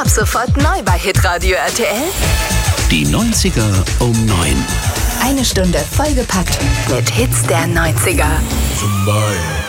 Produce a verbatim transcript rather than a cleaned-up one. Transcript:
Ab sofort neu bei Hitradio R T L. Die neunziger um neun. Eine Stunde vollgepackt mit Hits der neunziger. Zum Beispiel